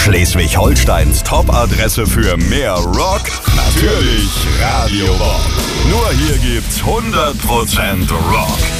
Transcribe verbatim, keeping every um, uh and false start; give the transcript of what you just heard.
Schleswig-Holsteins Top-Adresse für mehr Rock? Natürlich Radio Bob. Nur hier gibt's hundert Prozent Rock.